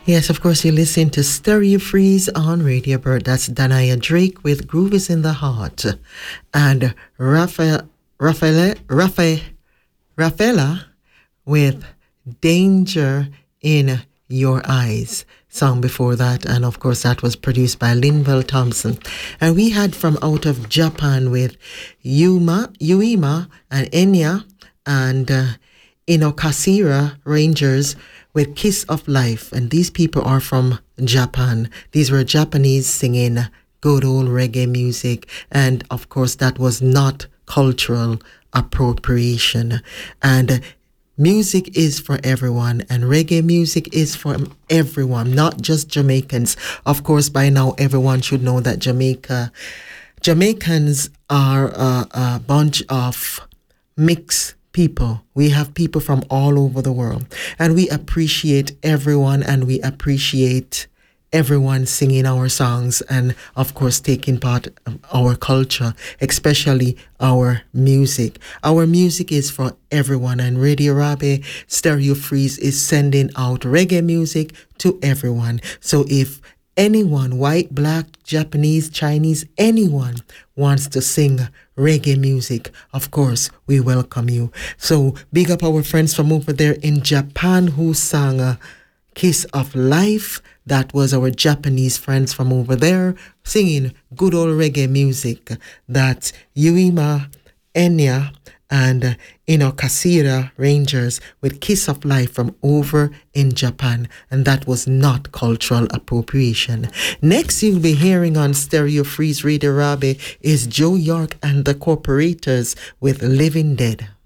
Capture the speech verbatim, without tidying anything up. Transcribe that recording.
Yes, of course, you listen to Stereo Freeze on Radio Bird. That's Danaya Drake with Groove is in the Heart. And Raphael, Raphael, Raphael, Rafaela with Danger in Your Eyes. Song before that, and of course that was produced by Linval Thompson. And we had from out of Japan with Yuma, Yuima and Enya and uh, Inokasira Rangers with Kiss of Life. And these people are from Japan. These were Japanese singing good old reggae music. And of course that was not cultural appropriation. And uh, music is for everyone, and reggae music is for everyone, not just Jamaicans. Of course, by now everyone should know that Jamaica, Jamaicans are a, a bunch of mixed people. We have people from all over the world, and we appreciate everyone, and we appreciate everyone singing our songs and of course taking part of our culture, especially our music. Our music is for everyone, and Radio Rabe Stereo Freeze is sending out reggae music to everyone. So if anyone, white, black, Japanese, Chinese, anyone wants to sing reggae music, of course, we welcome you. So big up our friends from over there in Japan who sang uh, Kiss of Life. That was our Japanese friends from over there singing good old reggae music. That's Yuima, Enya, and uh, Inokasira Rangers with Kiss of Life from over in Japan. And that was not cultural appropriation. Next you'll be hearing on Stereo Freeze Radio Rabe is Joe York and the Corporators with Living Dead.